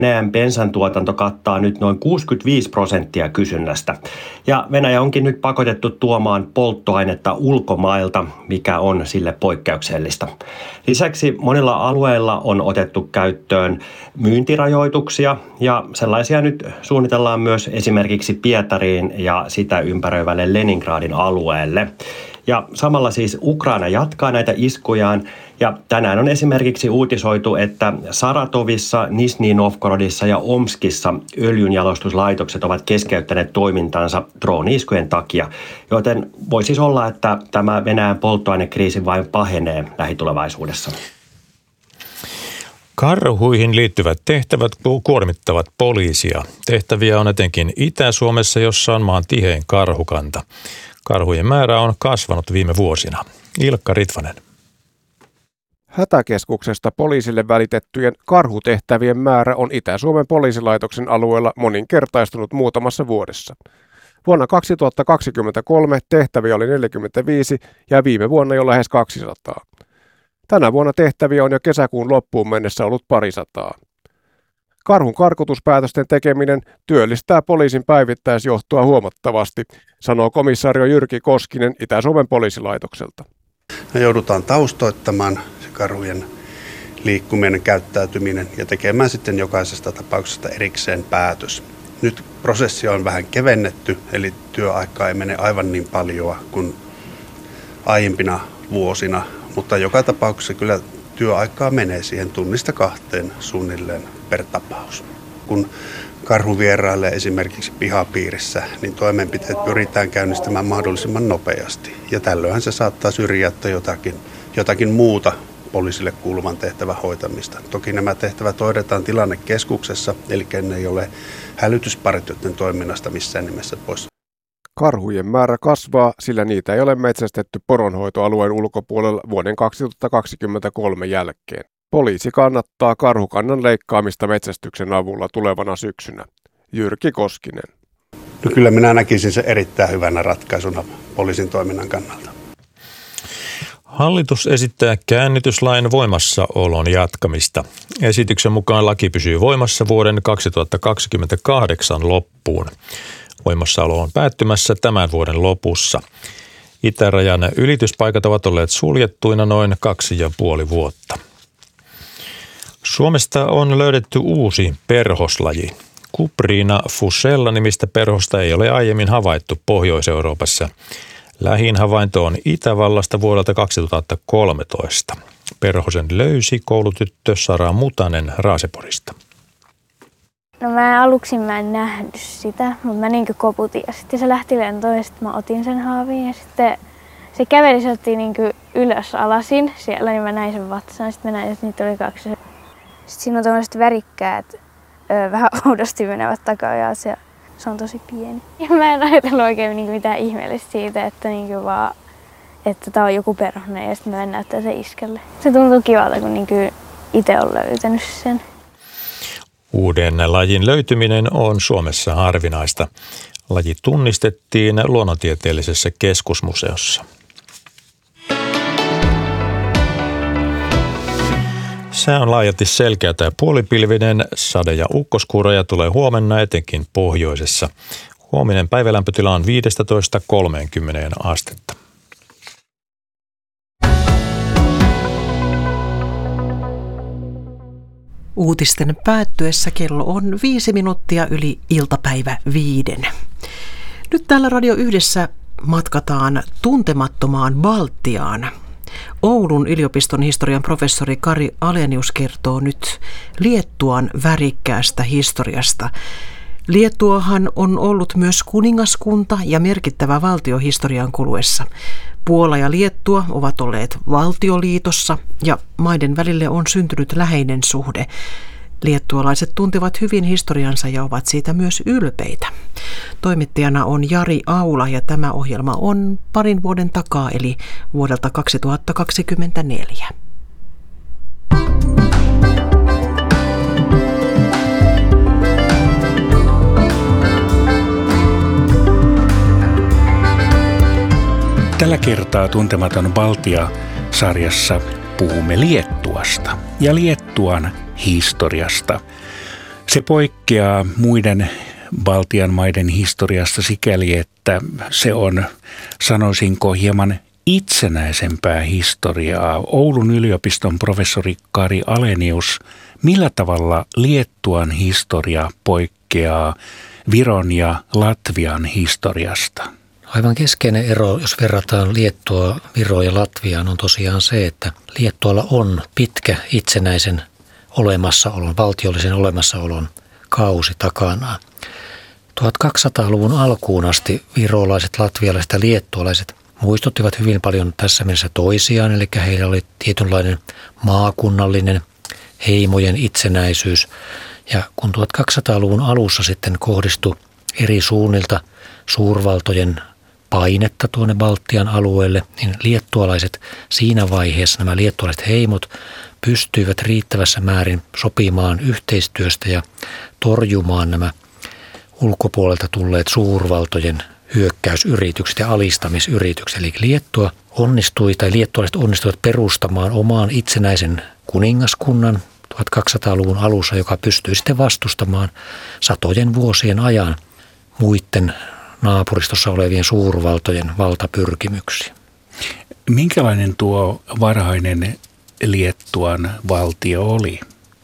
Venäjän bensan tuotanto kattaa nyt noin 65% kysynnästä. Ja Venäjä onkin nyt pakotettu tuomaan polttoainetta ulkomailta, mikä on sille poikkeuksellista. Lisäksi monilla alueilla on otettu käyttöön myyntirajoituksia ja sellaisia nyt suunnitellaan myös esimerkiksi Pietariin ja sitä ympäröivälle Leningradin alueelle. Ja samalla siis Ukraina jatkaa näitä iskujaan ja tänään on esimerkiksi uutisoitu, että Saratovissa, Nizhny Novgorodissa ja Omskissa öljynjalostuslaitokset ovat keskeyttäneet toimintansa drooni-iskujen takia, joten voi siis olla, että tämä Venäjän polttoainekriisi vain pahenee lähitulevaisuudessa. Karhuihin liittyvät tehtävät kuormittavat poliisia. Tehtäviä on etenkin Itä-Suomessa, jossa on maan tihein karhukanta. Karhujen määrä on kasvanut viime vuosina. Ilkka Ritvanen. Hätäkeskuksesta poliisille välitettyjen karhutehtävien määrä on Itä-Suomen poliisilaitoksen alueella moninkertaistunut muutamassa vuodessa. Vuonna 2023 tehtäviä oli 45 ja viime vuonna jo lähes 200. Tänä vuonna tehtäviä on jo kesäkuun loppuun mennessä ollut parisataa. Karhun karkotuspäätösten tekeminen työllistää poliisin päivittäisjohtoa huomattavasti, sanoo komisario Jyrki Koskinen Itä-Suomen poliisilaitokselta. Me joudutaan taustoittamaan se karhujen liikkuminen, käyttäytyminen ja tekemään sitten jokaisesta tapauksesta erikseen päätös. Nyt prosessia on vähän kevennetty, eli työaikaa ei mene aivan niin paljon kuin aiempina vuosina, mutta joka tapauksessa kyllä työaikaa menee siihen tunnista 2 suunnilleen per tapaus. Kun karhu vierailee esimerkiksi pihapiirissä, niin toimenpiteet pyritään käynnistämään mahdollisimman nopeasti. Ja tällöinhän se saattaa syrjäyttää jotakin muuta poliisille kuuluvan tehtävän hoitamista. Toki nämä tehtävät hoidetaan tilannekeskuksessa, eli ne ei ole hälytyspartioiden toiminnasta missään nimessä pois. Karhujen määrä kasvaa, sillä niitä ei ole metsästetty poronhoitoalueen ulkopuolella vuoden 2023 jälkeen. Poliisi kannattaa karhukannan leikkaamista metsästyksen avulla tulevana syksynä. Jyrki Koskinen. No kyllä minä näkisin se erittäin hyvänä ratkaisuna poliisin toiminnan kannalta. Hallitus esittää käännytyslain voimassaolon jatkamista. Esityksen mukaan laki pysyy voimassa vuoden 2028 loppuun. Voimassaolo on päättymässä tämän vuoden lopussa. Itärajan ylityspaikat ovat olleet suljettuina noin 2,5 vuotta. Suomesta on löydetty uusi perhoslaji. Cuprina fusella nimistä perhosta ei ole aiemmin havaittu Pohjois-Euroopassa. Lähin havainto on Itävallasta vuodelta 2013. Perhosen löysi koulutyttö Sara Mutanen Raaseporista. No aluksi en nähnyt sitä, mutta mä koputin ja sitten se lähti lentoon ja sitten mä otin sen haavin ja sitten se käveli sieltä ylös alasin siellä, niin mä näin sen vatsan. Sitten mä näin, että niitä oli 2. Sitten siinä on tämmöiset värikkäät, vähän oudosti menevät takaajat ja se on tosi pieni. Ja mä en ajatellut oikein mitään ihmeellistä siitä, että vaan, että tää on joku perhonen ja sitten mä en näyttää sen iskelle. Se tuntuu kivalta, kun itse on löytänyt sen. Uuden lajin löytyminen on Suomessa harvinaista. Laji tunnistettiin Luonnontieteellisessä keskusmuseossa. Sää on laajalti selkeä tai puolipilvinen, sade- ja ukkoskuuroja tulee huomenna etenkin pohjoisessa. Huominen päivälämpötila on 15–30 astetta. Uutisten päättyessä kello on 5 minuuttia yli iltapäivä 5. Nyt täällä Radio Yhdessä matkataan tuntemattomaan Baltiaan. Oulun yliopiston historian professori Kari Alenius kertoo nyt Liettuan värikkäästä historiasta. Liettuahan on ollut myös kuningaskunta ja merkittävä valtio historian kuluessa. Puola ja Liettua ovat olleet valtioliitossa ja maiden välille on syntynyt läheinen suhde. Liettualaiset tuntevat hyvin historiansa ja ovat siitä myös ylpeitä. Toimittajana on Jari Aula ja tämä ohjelma on parin vuoden takaa eli vuodelta 2024. Tällä kertaa Tuntematon Baltia-sarjassa puhumme Liettuasta ja Liettuan historiasta. Se poikkeaa muiden Baltian maiden historiasta sikäli, että se on, sanoisinko, hieman itsenäisempää historiaa. Oulun yliopiston professori Kari Alenius, millä tavalla Liettuan historia poikkeaa Viron ja Latvian historiasta? Aivan keskeinen ero, jos verrataan Liettua, Viroa ja Latviaan, on tosiaan se, että Liettualla on pitkä itsenäisen olemassaolon, valtiollisen olemassaolon kausi takanaan. 1200-luvun alkuun asti virolaiset, latvialaiset ja liettualaiset muistuttivat hyvin paljon tässä mielessä toisiaan, eli heillä oli tietynlainen maakunnallinen heimojen itsenäisyys. Ja kun 1200-luvun alussa sitten kohdistui eri suunnilta suurvaltojen painetta tuonne Baltian alueelle, niin liettualaiset siinä vaiheessa, nämä liettualaiset heimot, pystyivät riittävässä määrin sopimaan yhteistyöstä ja torjumaan nämä ulkopuolelta tulleet suurvaltojen hyökkäysyritykset ja alistamisyritykset. Eli liettualaiset onnistuivat perustamaan omaan itsenäisen kuningaskunnan 1200-luvun alussa, joka pystyi sitten vastustamaan satojen vuosien ajan muiden naapuristossa olevien suurvaltojen valtapyrkimyksiä. Minkälainen tuo varhainen Liettuan valtio oli?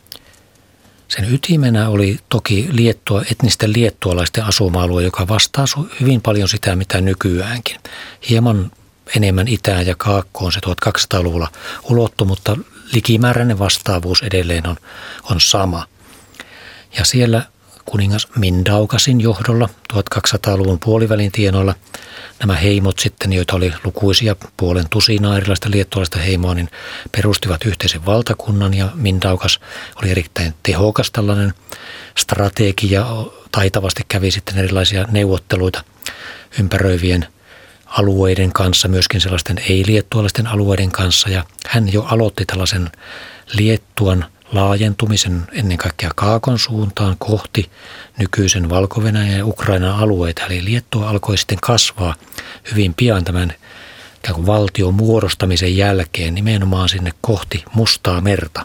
Sen ytimenä oli toki etnisten liettualaisten asuma-alue, joka vastaa hyvin paljon sitä, mitä nykyäänkin. Hieman enemmän itään ja kaakkoon se 1200-luvulla ulottui, mutta likimääräinen vastaavuus edelleen on sama. Ja siellä kuningas Mindaugasin johdolla 1200-luvun puolivälin tienoilla nämä heimot sitten, joita oli lukuisia 500 erilaista liettualaista heimoa, niin perustivat yhteisen valtakunnan ja Mindaugas oli erittäin tehokas tällainen strategia, taitavasti kävi sitten erilaisia neuvotteluita ympäröivien alueiden kanssa, myöskin sellaisten ei-liettualaisten alueiden kanssa ja hän jo aloitti tällaisen Liettuan laajentumisen ennen kaikkea kaakon suuntaan kohti nykyisen Valko-Venäjän ja Ukrainan alueita. Eli Liettua alkoi sitten kasvaa hyvin pian tämän valtion muodostamisen jälkeen nimenomaan sinne kohti Mustaa merta.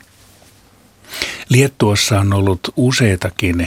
Liettuassa on ollut useitakin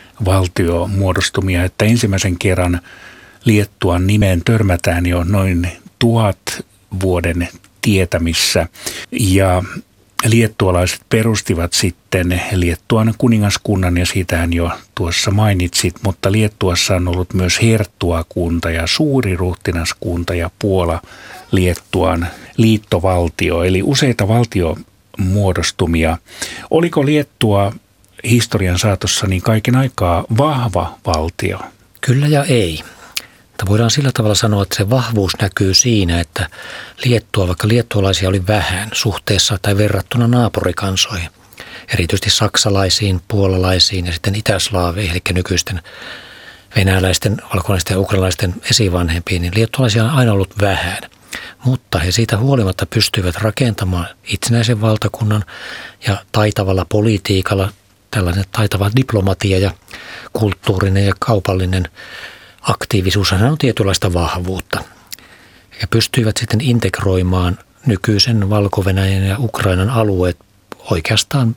valtiomuodostumia, että ensimmäisen kerran Liettuan nimeen törmätään jo noin 1000 vuoden tietämissä ja liettualaiset perustivat sitten Liettuan kuningaskunnan ja siitähän jo tuossa mainitsit, mutta Liettuassa on ollut myös herttuakunta ja suuriruhtinaskunta ja Puola Liettuan liittovaltio, eli useita valtiomuodostumia. Oliko Liettua historian saatossa niin kaiken aikaa vahva valtio? Kyllä ja ei. Voidaan sillä tavalla sanoa, että se vahvuus näkyy siinä, että vaikka liettualaisia oli vähän suhteessa tai verrattuna naapurikansoihin, erityisesti saksalaisiin, puolalaisiin ja sitten itäslaaveihin, eli nykyisten venäläisten, valkoalaisten ja ukrainalaisten esivanhempiin, niin liettualaisia on aina ollut vähän. Mutta he siitä huolimatta pystyivät rakentamaan itsenäisen valtakunnan ja taitavalla politiikalla, tällainen taitava diplomatia ja kulttuurinen ja kaupallinen aktiivisuushan on tietynlaista vahvuutta ja pystyivät sitten integroimaan nykyisen Valko-Venäjän ja Ukrainan alueet oikeastaan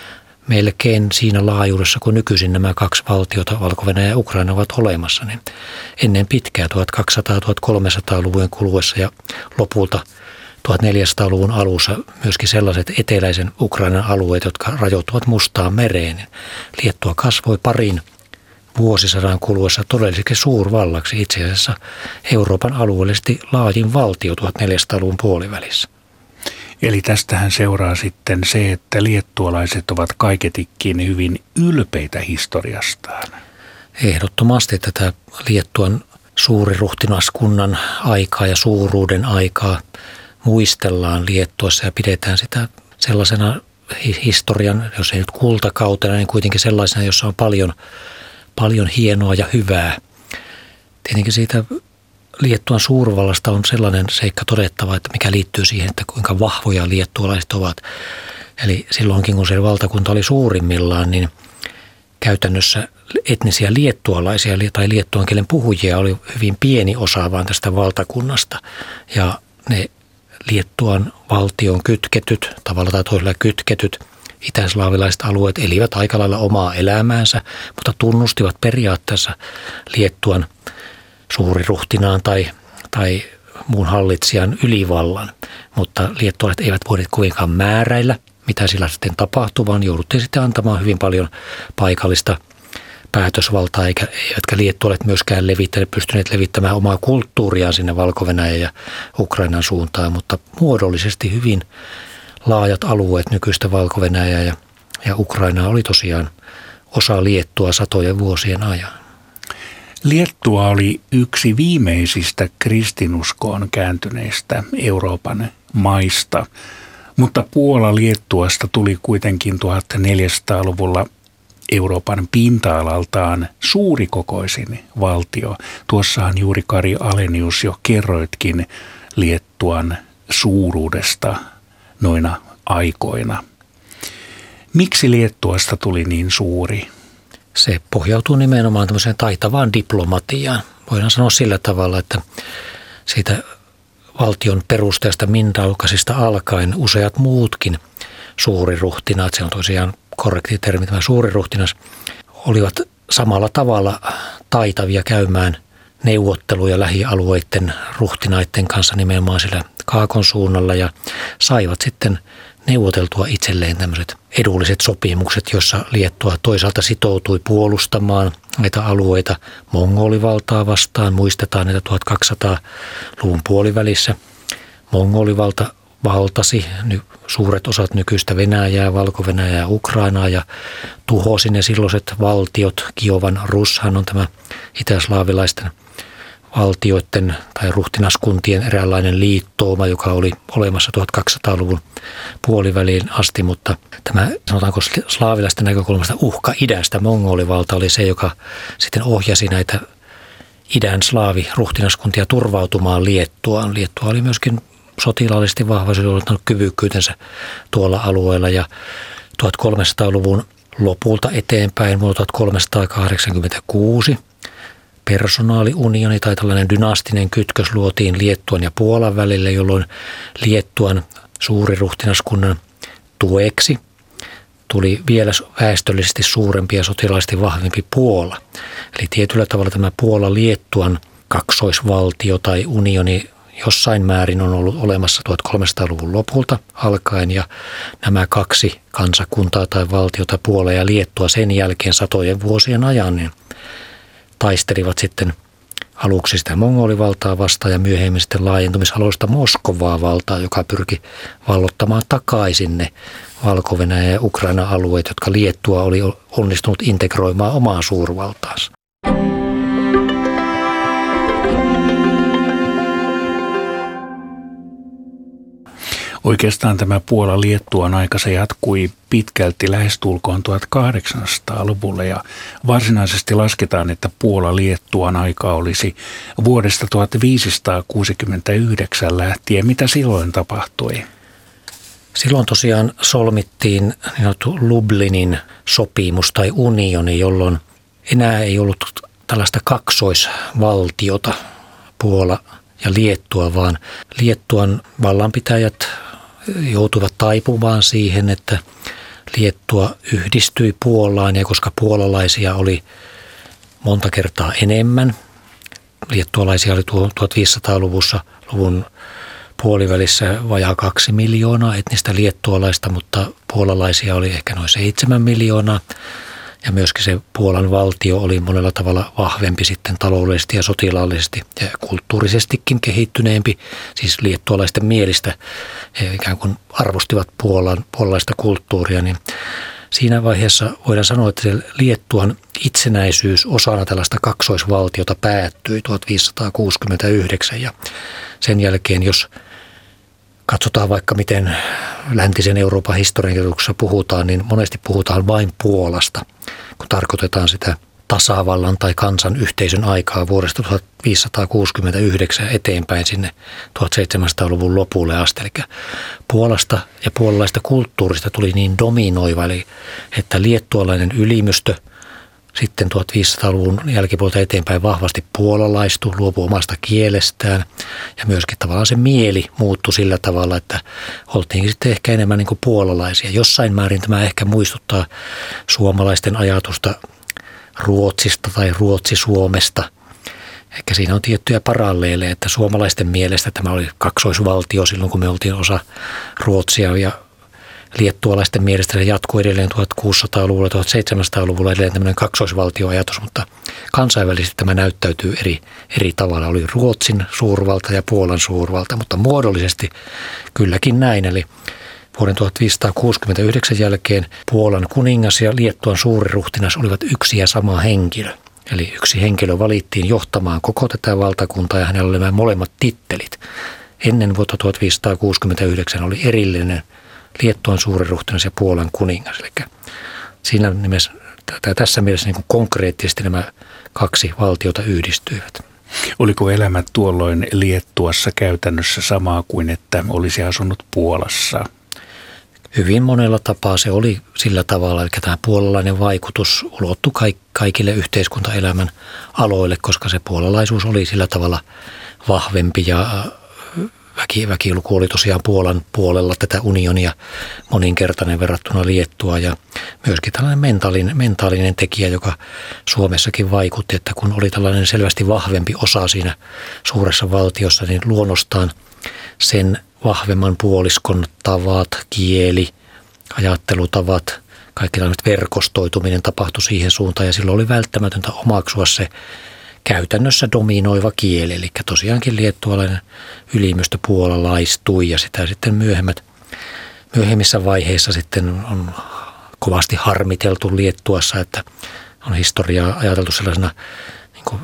melkein siinä laajuudessa, kun nykyisin nämä kaksi valtiota, Valko-Venäjä ja Ukraina, ovat olemassa. Niin ennen pitkää 1200-1300-luvujen kuluessa ja lopulta 1400-luvun alussa myöskin sellaiset eteläisen Ukrainan alueet, jotka rajoittuvat Mustaan mereen. Niin Liettua kasvoi parin vuosisadan kuluessa todelliseksi suurvallaksi, itse asiassa Euroopan alueellisesti laajin valtio 1400-luvun puolivälissä. Eli tästähän seuraa sitten se, että liettualaiset ovat kaiketikin hyvin ylpeitä historiastaan. Ehdottomasti tätä Liettuan suuriruhtinaskunnan aikaa ja suuruuden aikaa muistellaan Liettuassa ja pidetään sitä sellaisena historian, jos ei nyt kultakautena, niin kuitenkin sellaisena, jossa on paljon hienoa ja hyvää. Tietenkin siitä Liettuan suurvallasta on sellainen seikka todettava, että mikä liittyy siihen, että kuinka vahvoja liettualaiset ovat. Eli silloinkin, kun se valtakunta oli suurimmillaan, niin käytännössä etnisiä liettualaisia tai liettuan kielen puhujia oli hyvin pieni osa vaan tästä valtakunnasta. Ja ne Liettuan valtion kytketyt, tavalla tai toisella kytketyt itäslaavilaiset alueet elivät aika lailla omaa elämäänsä, mutta tunnustivat periaatteessa Liettuan suuriruhtinaan tai muun hallitsijan ylivallan. Mutta liettualaiset eivät voineet kovinkaan määräillä, mitä sillä sitten tapahtui, vaan jouduttiin sitten antamaan hyvin paljon paikallista päätösvaltaa, eivätkä liettualaiset myöskään pystyneet levittämään omaa kulttuuriaan sinne Valko-Venäjän ja Ukrainan suuntaan, mutta muodollisesti hyvin laajat alueet nykyistä Valko-Venäjää ja Ukrainaa oli tosiaan osa Liettua satojen vuosien ajan. Liettua oli yksi viimeisistä kristinuskoon kääntyneistä Euroopan maista, mutta Puola Liettuasta tuli kuitenkin 1400-luvulla Euroopan pinta-alaltaan suurikokoisin valtio. Tuossahan juuri Kari Alenius jo kerroitkin Liettuan suuruudesta noina aikoina. Miksi Liettuasta tuli niin suuri? Se pohjautuu nimenomaan tämmöiseen taitavaan diplomatiaan. Voidaan sanoa sillä tavalla, että siitä valtion perusteesta Mindaukasista alkaen useat muutkin suuriruhtinaat, se on tosiaan korrekti termi, tämä suuriruhtinas, olivat samalla tavalla taitavia käymään neuvotteluja lähialueiden ruhtinaiden kanssa nimenomaan sillä Kaakon suunnalla ja saivat sitten neuvoteltua itselleen tämmöiset edulliset sopimukset, joissa Liettua toisaalta sitoutui puolustamaan näitä alueita mongolivaltaa vastaan. Muistetaan, että 1200-luvun puolivälissä mongolivalta valtasi suuret osat nykyistä Venäjää, Valko-Venäjää ja Ukrainaa ja tuhosi ne silloiset valtiot. Kiovan Rushan on tämä itäslaavilaisten valtioiden tai ruhtinaskuntien eräänlainen liittouma, joka oli olemassa 1200-luvun puoliväliin asti, mutta tämä sanotaanko slaavilaisten näkökulmasta uhka idästä, mongolivalta oli se, joka sitten ohjasi näitä idän slaavi-ruhtinaskuntia turvautumaan Liettuaan. Liettua oli myöskin sotilaallisesti vahva, se oli ollut kyvykkyytensä tuolla alueella ja 1300-luvun lopulta eteenpäin vuonna 1386 personaaliunioni tai tällainen dynastinen kytkös luotiin Liettuan ja Puolan välille, jolloin Liettuan suuriruhtinaskunnan tueksi tuli vielä väestöllisesti suurempi ja sotilaallisesti vahvempi Puola. Eli tietyllä tavalla tämä Puola-Liettuan kaksoisvaltio tai unioni jossain määrin on ollut olemassa 1300-luvun lopulta alkaen ja nämä kaksi kansakuntaa tai valtiota, Puola ja Liettua, sen jälkeen satojen vuosien ajan niin taistelivat sitten aluksi sitä mongolivaltaa vastaan ja myöhemmin sitten laajentumisaloista Moskovaa valtaa, joka pyrki vallottamaan takaisin ne Valko-Venäjä ja Ukraina-alueet, jotka Liettua oli onnistunut integroimaan omaan suurvaltaansa. Oikeastaan tämä Puola-Liettuan aika se jatkui pitkälti lähestulkoon 1800-luvulle ja varsinaisesti lasketaan, että Puola-Liettuan aika olisi vuodesta 1569 lähtien. Mitä silloin tapahtui? Silloin tosiaan solmittiin niin sanottu Lublinin sopimus tai unioni, jolloin enää ei ollut tällaista kaksoisvaltiota Puola ja Liettua, vaan Liettuan vallanpitäjät joutuivat taipumaan siihen, että Liettua yhdistyi Puolaan ja koska puolalaisia oli monta kertaa enemmän, liettualaisia oli 1500-luvun puolivälissä vajaa 2 miljoonaa etnistä liettualaista, mutta puolalaisia oli ehkä noin 7 miljoonaa. Ja myöskin se Puolan valtio oli monella tavalla vahvempi sitten taloudellisesti ja sotilaallisesti ja kulttuurisestikin kehittyneempi. Siis liettualaisten mielistä he ikään kuin arvostivat puolalaista kulttuuria. Niin siinä vaiheessa voidaan sanoa, että se Liettuan itsenäisyys osana tällaista kaksoisvaltiota päättyi 1569. Ja sen jälkeen, jos katsotaan vaikka miten läntisen Euroopan historiankirjoituksessa puhutaan, niin monesti puhutaan vain Puolasta, kun tarkoitetaan sitä tasavallan tai kansan yhteisön aikaa vuodesta 1569 eteenpäin sinne 1700-luvun lopulle asti. Eli Puolasta ja puolalaista kulttuurista tuli niin dominoiva, eli että liettualainen ylimystö sitten 1500-luvun jälkipuolelta eteenpäin vahvasti puolalaistui, luopui omasta kielestään ja myöskin tavallaan se mieli muuttui sillä tavalla, että oltiinkin sitten ehkä enemmän niin kuin puolalaisia. Jossain määrin tämä ehkä muistuttaa suomalaisten ajatusta Ruotsista tai Ruotsi-Suomesta. Ehkä siinä on tiettyjä paralleeleja, että suomalaisten mielestä tämä oli kaksoisvaltio silloin, kun me oltiin osa Ruotsia ja liettualaisten mielestä se jatkuu edelleen 1600-luvulla, 1700-luvulla edelleen tämmöinen kaksoisvaltioajatus, mutta kansainvälisesti tämä näyttäytyy eri tavalla. Oli Ruotsin suurvalta ja Puolan suurvalta, mutta muodollisesti kylläkin näin. Eli vuoden 1569 jälkeen Puolan kuningas ja Liettuan suuriruhtinas olivat yksi ja sama henkilö. Eli yksi henkilö valittiin johtamaan koko tätä valtakuntaa ja hänellä oli nämä molemmat tittelit. Ennen vuotta 1569 oli erillinen Liettuan suuriruhtinas ja Puolan kuningas. Eli siinä nimessä, tässä mielessä niin kuin konkreettisesti nämä kaksi valtiota yhdistyivät. Oliko elämä tuolloin Liettuassa käytännössä samaa kuin että olisi asunut Puolassa? Hyvin monella tapaa se oli sillä tavalla, eli tämä puolalainen vaikutus ulottui kaikille yhteiskuntaelämän aloille, koska se puolalaisuus oli sillä tavalla vahvempi ja väkiluku oli tosiaan Puolan puolella tätä unionia moninkertainen verrattuna Liettua ja myöskin tällainen mentaalinen tekijä, joka Suomessakin vaikutti, että kun oli tällainen selvästi vahvempi osa siinä suuressa valtiossa, niin luonnostaan sen vahvemman puoliskon tavat, kieli, ajattelutavat, kaikki tällaiset verkostoituminen tapahtui siihen suuntaan ja silloin oli välttämätöntä omaksua se käytännössä dominoiva kieli, eli tosiaankin liettualainen ylimystö puolalaistui ja sitä sitten myöhemmissä vaiheissa sitten on kovasti harmiteltu Liettuassa, että on historiaa ajateltu sellaisena niin kuin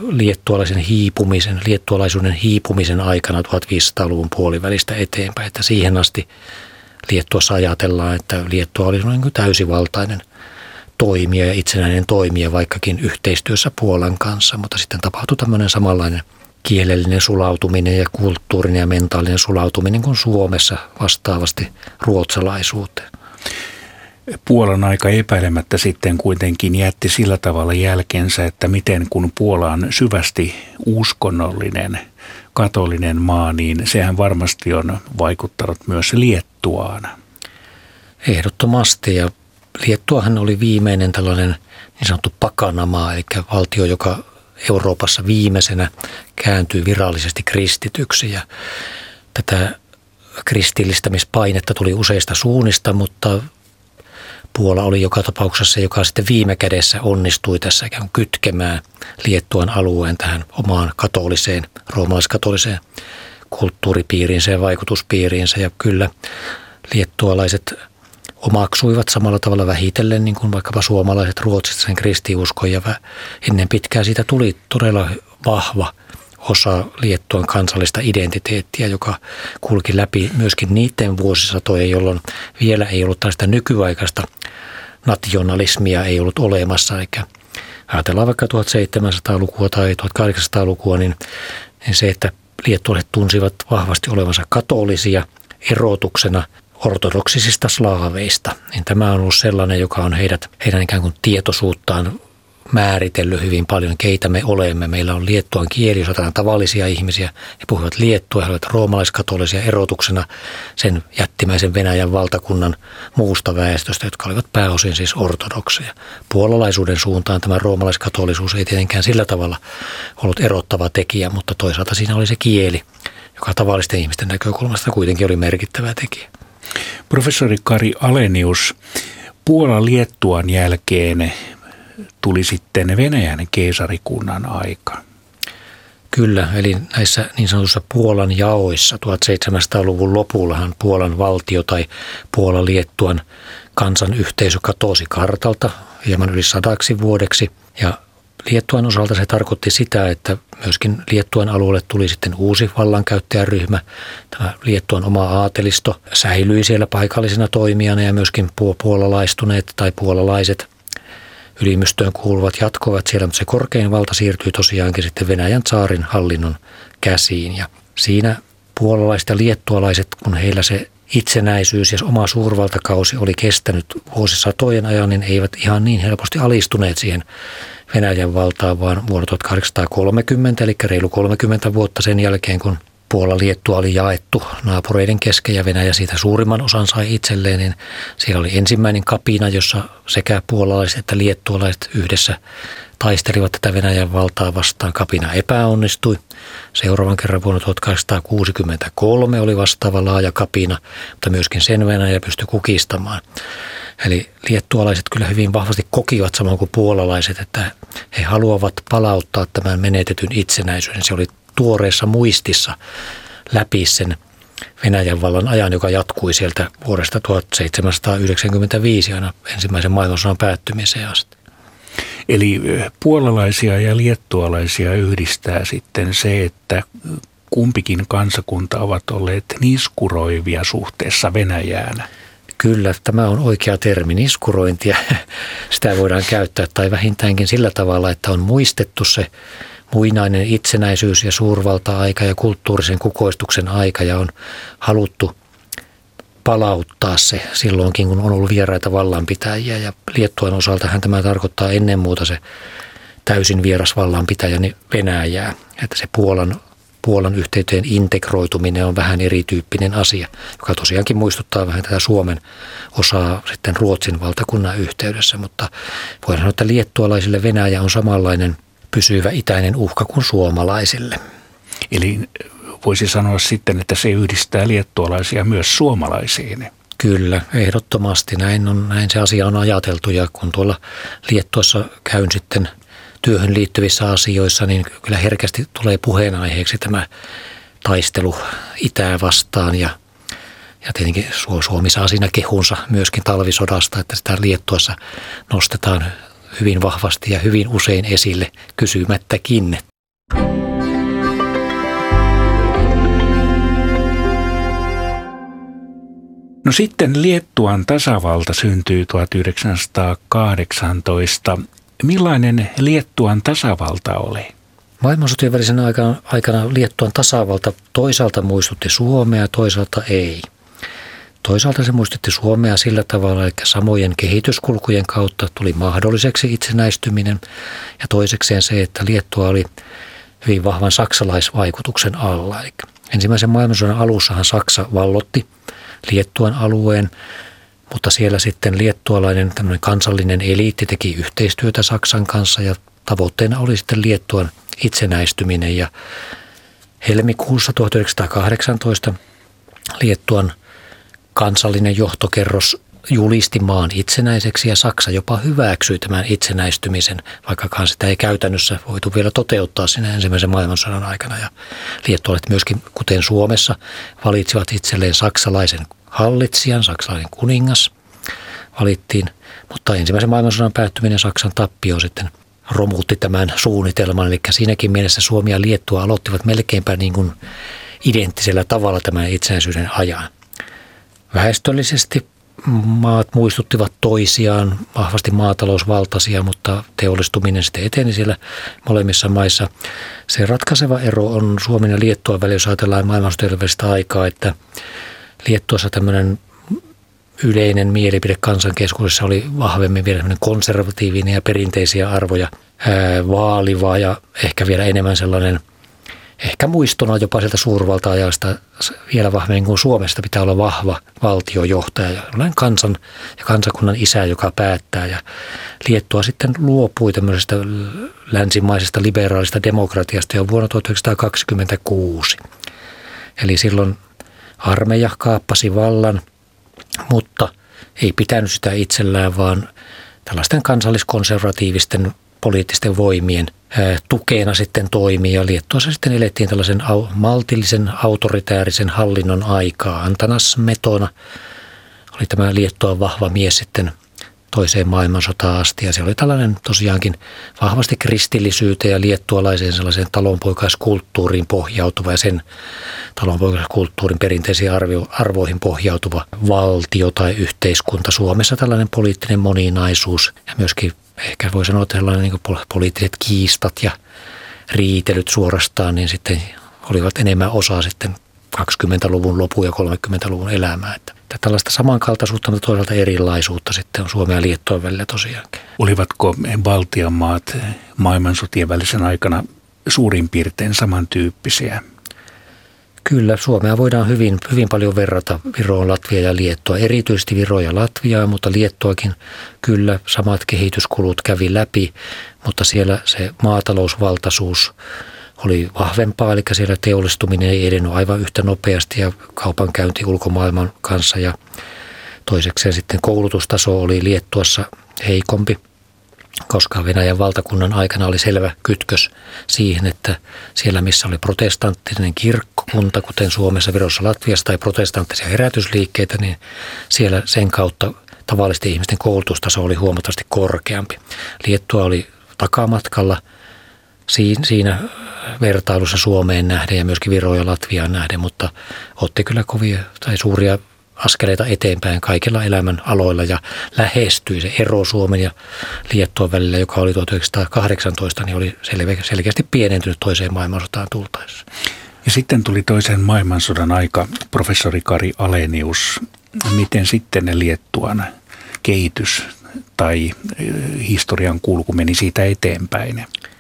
liettualaisuuden hiipumisen aikana 1500-luvun puolivälistä eteenpäin, että siihen asti Liettuassa ajatellaan, että Liettua oli niin kuin täysivaltainen toimija ja itsenäinen toimija vaikkakin yhteistyössä Puolan kanssa, mutta sitten tapahtui tämmöinen samanlainen kielellinen sulautuminen ja kulttuurinen ja mentaalinen sulautuminen kuin Suomessa vastaavasti ruotsalaisuuteen. Puolan aika epäilemättä sitten kuitenkin jätti sillä tavalla jälkensä, että miten kun Puola on syvästi uskonnollinen, katolinen maa, niin sehän varmasti on vaikuttanut myös Liettuaan. Ehdottomasti ja Liettuahan oli viimeinen tällainen niin sanottu pakanamaa, eli valtio, joka Euroopassa viimeisenä kääntyi virallisesti kristityksi ja tätä kristillistämispainetta tuli useista suunnista, mutta Puola oli joka tapauksessa, joka sitten viime kädessä onnistui tässä ikään kuin kytkemään Liettuan alueen tähän omaan katoliseen, roomalaiskatoliseen kulttuuripiiriinsä ja vaikutuspiiriinsä. Ja kyllä liettualaiset omaksuivat samalla tavalla vähitellen, niin kuin vaikkapa suomalaiset Ruotsista sen kristiuskon ja ennen pitkään siitä tuli todella vahva osa Liettuan kansallista identiteettiä, joka kulki läpi myöskin niiden vuosisatojen, jolloin vielä ei ollut tällaista nykyaikaista nationalismia ei ollut olemassa. Eikä ajatellaan vaikka 1700-lukua tai 1800-lukua, niin se, että liettualaiset tunsivat vahvasti olevansa katolisia erotuksena ortodoksisista slaaveista, niin tämä on ollut sellainen, joka on heidän ikään kuin tietoisuuttaan määritellyt hyvin paljon, keitä me olemme. Meillä on liettuan kieli, jos otetaan tavallisia ihmisiä. He puhuvat liettua, he olivat roomalaiskatolisia erotuksena sen jättimäisen Venäjän valtakunnan muusta väestöstä, jotka olivat pääosin siis ortodokseja. Puolalaisuuden suuntaan tämä roomalaiskatolisuus ei tietenkään sillä tavalla ollut erottava tekijä, mutta toisaalta siinä oli se kieli, joka tavallisten ihmisten näkökulmasta kuitenkin oli merkittävä tekijä. Professori Kari Alenius, Puola-Liettuan jälkeen tuli sitten Venäjän keisarikunnan aika. Kyllä, eli näissä niin sanotussa Puolan jaoissa 1700-luvun lopullahan Puolan valtio tai Puola-Liettuan kansanyhteisö katosi kartalta hieman yli 100 vuodeksi. Ja Liettuan osalta se tarkoitti sitä, että myöskin Liettuan alueelle tuli sitten uusi vallankäyttäjäryhmä. Tämä Liettuan oma aatelisto säilyi siellä paikallisena toimijana ja myöskin puolalaistuneet tai puolalaiset ylimystöön kuuluvat jatkoivat siellä, mutta se korkein valta siirtyi tosiaankin sitten Venäjän tsaarin hallinnon käsiin. Ja siinä puolalaiset ja liettualaiset, kun heillä se itsenäisyys ja oma suurvaltakausi oli kestänyt vuosisatojen ajan, niin eivät ihan niin helposti alistuneet siihen Venäjän valtaan, vaan vuonna 1830, eli reilu 30 vuotta sen jälkeen, kun Puola-Liettua oli jaettu naapureiden kesken ja Venäjä siitä suurimman osan sai itselleen, niin siellä oli ensimmäinen kapina, jossa sekä puolalaiset että liettualaiset yhdessä taistelivat tätä Venäjän valtaa vastaan. Kapina epäonnistui. Seuraavan kerran vuonna 1863 oli vastaava laaja kapina, mutta myöskin sen Venäjä pystyi kukistamaan. Eli liettualaiset kyllä hyvin vahvasti kokivat samoin kuin puolalaiset, että he haluavat palauttaa tämän menetetyn itsenäisyyden. Se oli tuoreessa muistissa läpi sen Venäjän vallan ajan, joka jatkui sieltä vuodesta 1795 aina ensimmäisen maailmansodan päättymiseen asti. Eli puolalaisia ja liettualaisia yhdistää sitten se, että kumpikin kansakunta ovat olleet niskuroivia suhteessa Venäjään. Kyllä, tämä on oikea termi, niskurointia. Sitä voidaan käyttää tai vähintäänkin sillä tavalla, että on muistettu se muinainen itsenäisyys ja suurvalta-aika ja kulttuurisen kukoistuksen aika ja on haluttu palauttaa se silloinkin, kun on ollut vieraita vallanpitäjiä. Ja Liettuan osaltahan tämä tarkoittaa ennen muuta se täysin vieras vallanpitäjä Venäjää, että se Puolan yhteyteen integroituminen on vähän erityyppinen asia, joka tosiaankin muistuttaa vähän tätä Suomen osaa sitten Ruotsin valtakunnan yhteydessä, mutta voidaan sanoa, että liettualaisille Venäjä on samanlainen pysyvä itäinen uhka kuin suomalaisille. Eli voisi sanoa sitten, että se yhdistää liettualaisia myös suomalaisiin. Kyllä, ehdottomasti näin se asia on ajateltu ja kun tuolla Liettuassa käyn sitten työhön liittyvissä asioissa, niin kyllä herkästi tulee puheenaiheeksi tämä taistelu itää vastaan ja tietenkin Suomi saa siinä kehunsa myöskin talvisodasta, että sitä Liettuassa nostetaan hyvin vahvasti ja hyvin usein esille kysymättäkin. No sitten Liettuan tasavalta syntyi 1918. Millainen Liettuan tasavalta oli? Maailmansotien välisen aikana Liettuan tasavalta toisaalta muistutti Suomea ja toisaalta ei. Toisaalta se muistutti Suomea sillä tavalla, että samojen kehityskulkujen kautta tuli mahdolliseksi itsenäistyminen ja toisekseen se, että Liettua oli hyvin vahvan saksalaisvaikutuksen alla. Eli ensimmäisen maailmansodan alussahan Saksa vallotti Liettuan alueen, mutta siellä sitten liettualainen tämmöinen kansallinen eliitti teki yhteistyötä Saksan kanssa ja tavoitteena oli sitten Liettuan itsenäistyminen ja helmikuussa 1918 Liettuan kansallinen johtokerros julisti maan itsenäiseksi ja Saksa jopa hyväksyi tämän itsenäistymisen, vaikkakaan sitä ei käytännössä voitu vielä toteuttaa siinä ensimmäisen maailmansodan aikana. Ja liettualaiset myöskin, kuten Suomessa, valitsivat itselleen saksalaisen hallitsijan, saksalainen kuningas valittiin, mutta ensimmäisen maailmansodan päättyminen Saksan tappio sitten romutti tämän suunnitelman, eli siinäkin mielessä Suomi ja Liettua aloittivat melkeinpä niin kuin identtisellä tavalla tämän itsenäisyyden ajan. Väestöllisesti maat muistuttivat toisiaan, vahvasti maatalousvaltaisia, mutta teollistuminen sitten eteni siellä molemmissa maissa. Se ratkaiseva ero on Suomen ja Liettuan välillä, jos ajatellaan maailmansotien välistä aikaa, että Liettuassa tämmöinen yleinen mielipide kansankeskuudessa oli vahvemmin vielä konservatiivinen ja perinteisiä arvoja vaaliva ja ehkä vielä enemmän sellainen ehkä muistona jopa sieltä suurvalta-ajasta vielä vahvemmin kuin Suomesta pitää olla vahva valtiojohtaja, kansan ja kansakunnan isä, joka päättää. Ja Liettua sitten luopui tämmöisestä länsimaisesta liberaalista demokratiasta jo vuonna 1926. Eli silloin armeija kaappasi vallan, mutta ei pitänyt sitä itsellään, vaan tällaisten kansalliskonservatiivisten poliittisten voimien tukena sitten toimii ja Liettuassa sitten elettiin tällaisen maltillisen autoritäärisen hallinnon aikaa. Antanas Smetona oli tämä Liettuan vahva mies sitten toiseen maailmansotaan asti ja se oli tällainen tosiaankin vahvasti kristillisyyteen ja liettualaiseen sellaiseen talonpoikaiskulttuuriin pohjautuva ja sen talonpoikaiskulttuurin perinteisiin arvoihin pohjautuva valtio tai yhteiskunta. Suomessa tällainen poliittinen moninaisuus ja myöskin ehkä voi sanoa, että sellainen niin kuin poliittiset kiistat ja riitelyt suorastaan, niin sitten olivat enemmän osa sitten 20-luvun lopun ja 30-luvun elämää. Että tällaista samankaltaisuutta, mutta toisaalta erilaisuutta sitten on Suomen ja Liettuan välillä tosiaankin. Olivatko Baltian maat maailmansotien välisen aikana suurin piirtein samantyyppisiä? Kyllä, Suomea voidaan hyvin paljon verrata Viroon, Latviaan ja Liettua, erityisesti Viroa ja Latviaa, mutta Liettuakin kyllä samat kehityskulut kävi läpi, mutta siellä se maatalousvaltaisuus oli vahvempaa, eli siellä teollistuminen ei edennyt aivan yhtä nopeasti ja kaupankäynti ulkomaailman kanssa ja toisekseen sitten koulutustaso oli Liettuassa heikompi, koska Venäjän valtakunnan aikana oli selvä kytkös siihen, että siellä missä oli protestanttinen kirkkokunta, kuten Suomessa, Virossa, Latviassa tai protestanttisia herätysliikkeitä, niin siellä sen kautta tavallisten ihmisten koulutustaso oli huomattavasti korkeampi. Liettua oli takamatkalla siinä vertailussa Suomeen nähden ja myöskin Viroon ja Latviaan nähden, mutta otti kyllä kovia tai suuria askeleita eteenpäin kaikilla elämän aloilla ja lähestyi se ero Suomen ja Liettuan välillä, joka oli 1918, niin oli selkeästi pienentynyt toiseen maailmansotaan tultaessa. Ja sitten tuli toisen maailmansodan aika, professori Kari Alenius. Miten sitten Liettuan kehitys tai historian kulku meni siitä eteenpäin?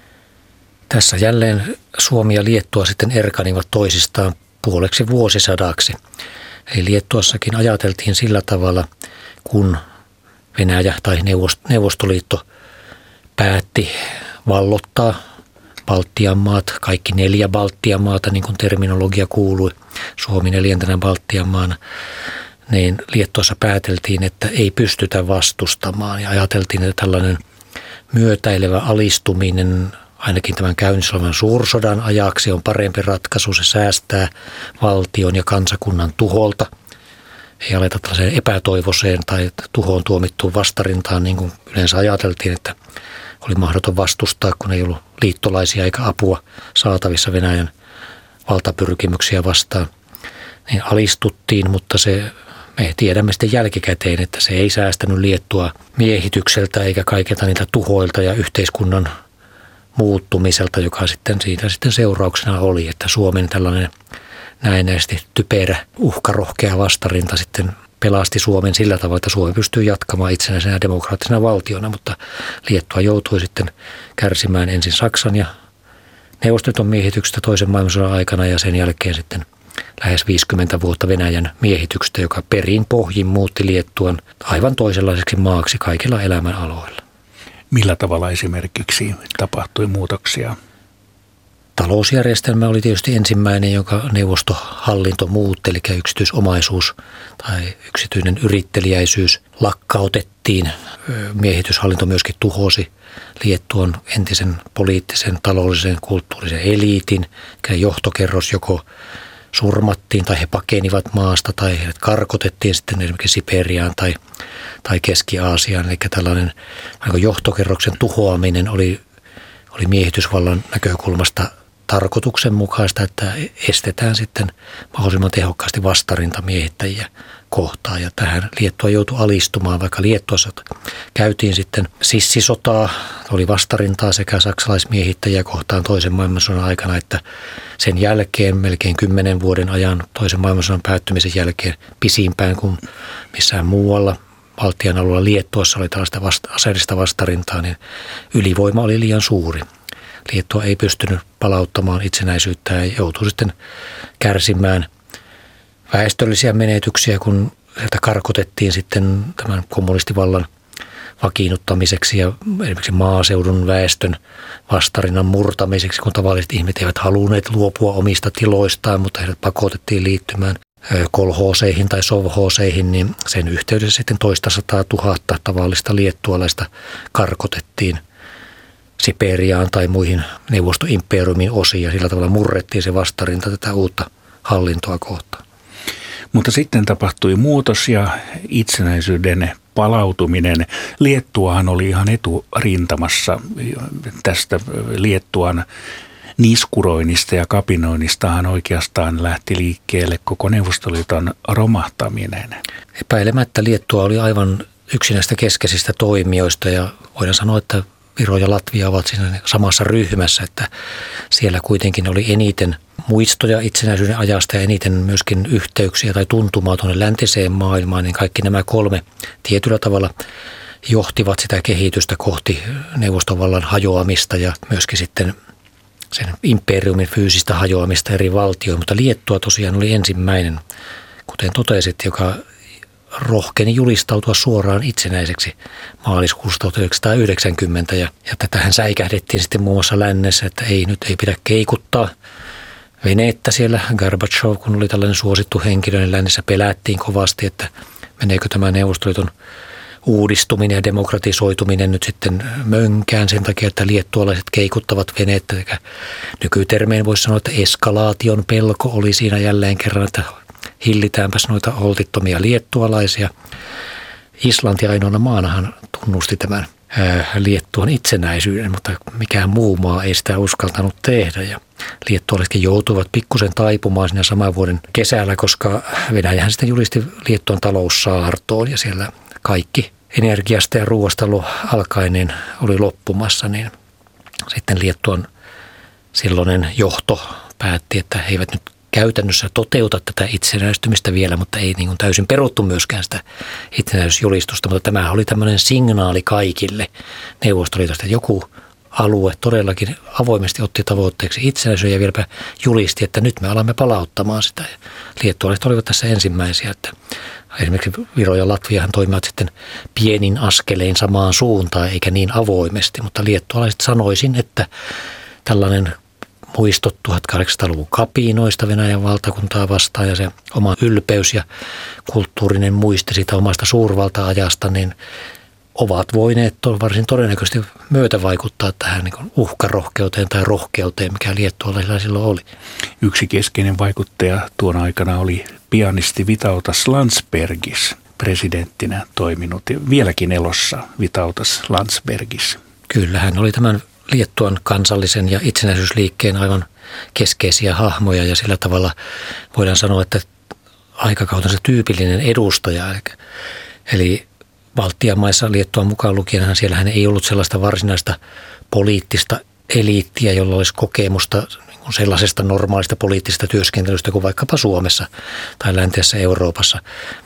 Tässä jälleen Suomi ja Liettua sitten erkanivat toisistaan puoleksi vuosisadaksi. Eli Liettuassakin ajateltiin sillä tavalla, kun Venäjä tai Neuvostoliitto päätti vallottaa Baltian maat, kaikki 4 Baltian maata, niin kuin terminologia kuului, Suomi 4. Baltian maana, niin Liettuassa pääteltiin, että ei pystytä vastustamaan ja ajateltiin, että tällainen myötäilevä alistuminen ainakin tämän käynnissä olevan suursodan ajaksi on parempi ratkaisu. Se säästää valtion ja kansakunnan tuholta. Ei aleta tällaiseen epätoivoiseen tai tuhoon tuomittuun vastarintaan, niin kuin yleensä ajateltiin, että oli mahdoton vastustaa, kun ei ollut liittolaisia eikä apua saatavissa Venäjän valtapyrkimyksiä vastaan. Niin alistuttiin, mutta me tiedämme sitten jälkikäteen, että se ei säästänyt Liettua miehitykseltä eikä kaikilta niiltä tuhoilta ja yhteiskunnan muuttumiselta, joka sitten siitä seurauksena oli, että Suomen tällainen näennäisesti typerä, uhkarohkea vastarinta sitten pelasti Suomen sillä tavalla, että Suomi pystyy jatkamaan itsenäisenä demokraattisena valtiona, mutta Liettua joutui sitten kärsimään ensin Saksan ja Neuvostoliiton miehityksestä toisen maailmansodan aikana ja sen jälkeen sitten lähes 50 vuotta Venäjän miehityksestä, joka perin pohjin muutti Liettuan aivan toisenlaiseksi maaksi kaikilla elämän aloilla. Millä tavalla esimerkiksi tapahtui muutoksia? Talousjärjestelmä oli tietysti ensimmäinen, jonka neuvostohallinto muutti, eli yksityisomaisuus tai yksityinen yritteliäisyys lakkautettiin. Miehityshallinto myöskin tuhosi Liettuan entisen poliittisen, taloudellisen, kulttuurisen eliitin. Johtokerros joko surmattiin tai he pakenivat maasta tai heidät karkotettiin sitten esimerkiksi Siperiaan tai Keski-Aasiaan. Eli tällainen johtokerroksen tuhoaminen oli miehitysvallan näkökulmasta tarkoituksenmukaista, että estetään sitten mahdollisimman tehokkaasti vastarintamiehittäjiä kohtaan. Ja tähän Liettua joutui alistumaan, vaikka Liettuassa käytiin sitten sissisotaa, oli vastarintaa sekä saksalaismiehittäjiä kohtaan toisen maailmansodan aikana, että sen jälkeen melkein 10 vuoden ajan toisen maailmansodan päättymisen jälkeen pisimpään kuin missään muualla Baltian alueella Liettuassa oli tällaista aseellista vastarintaa, niin ylivoima oli liian suuri. Liettua ei pystynyt palauttamaan itsenäisyyttä ja joutui sitten kärsimään väestöllisiä menetyksiä, kun sieltä karkotettiin sitten tämän kommunistivallan vakiinnuttamiseksi ja esimerkiksi maaseudun väestön vastarinnan murtamiseksi, kun tavalliset ihmiset eivät halunneet luopua omista tiloistaan, mutta heidät pakotettiin liittymään kolhooseihin tai sovhooseihin, niin sen yhteydessä sitten 200 000 tavallista liettualaista karkotettiin Siperiaan tai muihin neuvostoimperiumin osiin ja sillä tavalla murrettiin se vastarinta tätä uutta hallintoa kohtaan. Mutta sitten tapahtui muutos ja itsenäisyyden palautuminen. Liettuahan oli ihan eturintamassa tästä Liettuan niskuroinnista ja kapinoinnistahan oikeastaan lähti liikkeelle koko Neuvostoliiton romahtaminen. Epäilemättä Liettua oli aivan yksi näistä keskeisistä toimijoista ja voidaan sanoa, että Viro ja Latvia ovat siinä samassa ryhmässä, että siellä kuitenkin oli eniten muistoja itsenäisyyden ajasta ja eniten myöskin yhteyksiä tai tuntumaa tuonne läntiseen maailmaan, niin kaikki nämä 3 tietyllä tavalla johtivat sitä kehitystä kohti neuvostovallan hajoamista ja myöskin sitten sen imperiumin fyysistä hajoamista eri valtioihin, mutta Liettua tosiaan oli ensimmäinen, kuten totesit, joka rohkeni julistautua suoraan itsenäiseksi maaliskuusta 1990 ja tätähän säikähdettiin sitten muun muassa lännessä, että nyt ei pidä keikuttaa venettä siellä. Gorbachev, kun oli tällainen suosittu henkilö, niin lännessä pelättiin kovasti, että meneekö tämä Neuvostoliiton uudistuminen ja demokratisoituminen nyt sitten mönkään sen takia, että liettualaiset keikuttavat venettä. Nykytermeen voisi sanoa, että eskalaation pelko oli siinä jälleen kerran, että hillitäänpäs noita holtittomia liettualaisia. Islanti ainoana maanahan tunnusti tämän Liettuan itsenäisyyden, mutta mikään muu maa ei sitä uskaltanut tehdä. Ja liettualaisetkin joutuivat pikkusen taipumaan siinä saman vuoden kesällä, koska Venäjähän sitten julisti Liettuan taloussaartoon ja siellä kaikki energiasta ja ruoasta alkaen oli loppumassa, niin sitten Liettuan silloinen johto päätti, että he eivät nyt käytännössä toteuta tätä itsenäistymistä vielä, mutta ei niin kuin täysin peruttu myöskään sitä itsenäisyysjulistusta, mutta tämä oli tämmöinen signaali kaikille Neuvostoliitosta, että joku alue todellakin avoimesti otti tavoitteeksi itsenäisyyden ja vieläpä julisti, että nyt me alamme palauttamaan sitä. Liettualaiset olivat tässä ensimmäisiä, että esimerkiksi Viro ja Latviahan toimivat sitten pienin askelein samaan suuntaan eikä niin avoimesti, mutta liettualaiset sanoisin, että tällainen muistot 1800-luvun kapinoista Venäjän valtakuntaa vastaan ja se oma ylpeys ja kulttuurinen muisti siitä omasta suurvalta-ajasta, niin ovat voineet varsin todennäköisesti myötävaikuttaa tähän niin kuin uhkarohkeuteen tai rohkeuteen, mikä liettualaisilla silloin oli. Yksi keskeinen vaikuttaja tuona aikana oli pianisti Vytautas Landsbergis, presidenttinä toiminut ja vieläkin elossa Vytautas Landsbergis. Kyllä, hän oli tämän Liettuan kansallisen ja itsenäisyysliikkeen aivan keskeisiä hahmoja ja sillä tavalla voidaan sanoa, että aikakautensa tyypillinen edustaja. Eli Baltian maissa Liettuan mukaan lukien siellähän ei ollut sellaista varsinaista poliittista eliittiä, jolla olisi kokemusta sellaisesta normaalista poliittisesta työskentelystä kuin vaikkapa Suomessa tai läntisessä Euroopassa.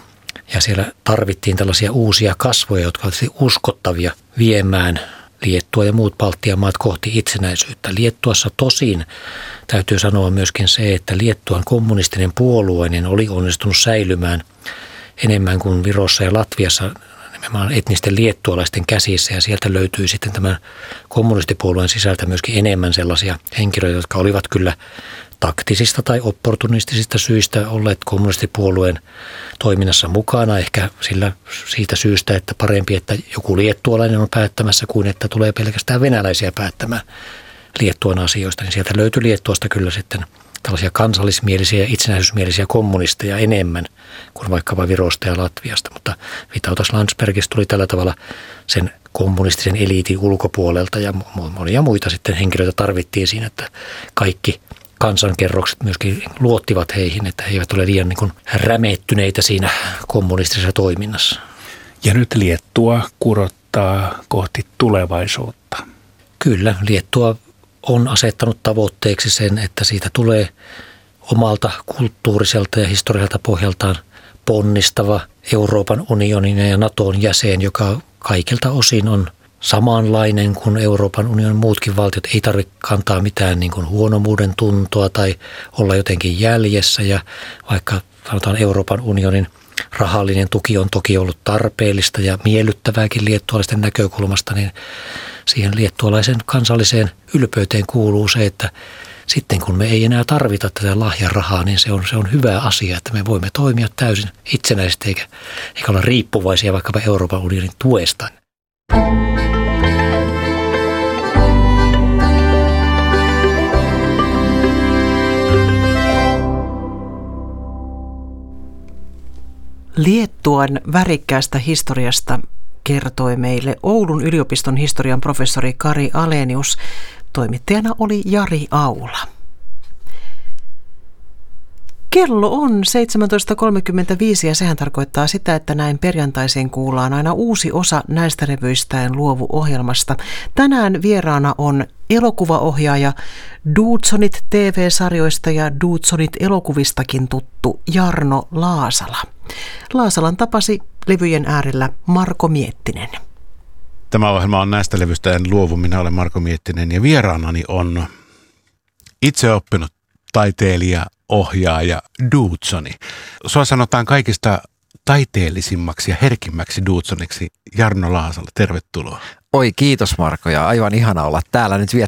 Ja siellä tarvittiin tällaisia uusia kasvoja, jotka olivat uskottavia viemään Liettua ja muut Baltian maat kohti itsenäisyyttä. Liettuassa tosin täytyy sanoa myöskin se, että Liettuan kommunistinen puolueinen oli onnistunut säilymään enemmän kuin Virossa ja Latviassa nimenomaan etnisten liettualaisten käsissä ja sieltä löytyi sitten tämän kommunistipuolueen sisältä myöskin enemmän sellaisia henkilöitä, jotka olivat kyllä taktisista tai opportunistisista syistä olleet kommunistipuolueen toiminnassa mukana. Ehkä siitä syystä, että parempi, että joku liettualainen on päättämässä kuin että tulee pelkästään venäläisiä päättämään Liettuan asioista. Niin sieltä löytyi Liettuasta kyllä sitten tällaisia kansallismielisiä ja itsenäisyysmielisiä kommunisteja enemmän kuin vaikkapa Virosta ja Latviasta. Mutta Vytautas Landsbergis tuli tällä tavalla sen kommunistisen eliitin ulkopuolelta ja monia muita sitten henkilöitä tarvittiin siinä, että kaikki kansankerrokset myöskin luottivat heihin, että he eivät ole liian niin kuin rämeettyneitä siinä kommunistisessa toiminnassa. Ja nyt Liettua kurottaa kohti tulevaisuutta. Kyllä, Liettua on asettanut tavoitteeksi sen, että siitä tulee omalta kulttuuriselta ja historialta pohjaltaan ponnistava Euroopan unionin ja NATOn jäsen, joka kaikilta osin on samanlainen kuin Euroopan unionin muutkin valtiot. Ei tarvitse kantaa mitään niin kuin huonomuuden tuntoa tai olla jotenkin jäljessä. Ja vaikka sanotaan Euroopan unionin rahallinen tuki on toki ollut tarpeellista ja miellyttävääkin liettualaisten näkökulmasta, niin siihen liettualaisen kansalliseen ylpeyteen kuuluu se, että sitten kun me ei enää tarvita tätä lahjarahaa, niin se on hyvä asia, että me voimme toimia täysin itsenäisesti eikä olla riippuvaisia vaikkapa Euroopan unionin tuesta. Liettuan värikkäästä historiasta kertoi meille Oulun yliopiston historian professori Kari Alenius. Toimittajana oli Jari Aula. Kello on 17.35 ja sehän tarkoittaa sitä, että näin perjantaisin kuullaan aina uusi osa Näistä revyistä en luovu -ohjelmasta. Tänään vieraana on elokuvaohjaaja, Dudesonit TV-sarjoista ja Dudesonit elokuvistakin tuttu Jarno Laasala. Laasalan tapasi levyjen äärellä Marko Miettinen. Tämä ohjelma on Näistä levyistä en luovu. Minä olen Marko Miettinen ja vieraanani on itse oppinut taiteilija, ohjaaja Dudesoni. Sua sanotaan kaikista taiteellisimmaksi ja herkimmäksi Dudesoniksi Jarno Laasala. Tervetuloa. Oi, kiitos Marko, ja aivan ihana olla täällä nyt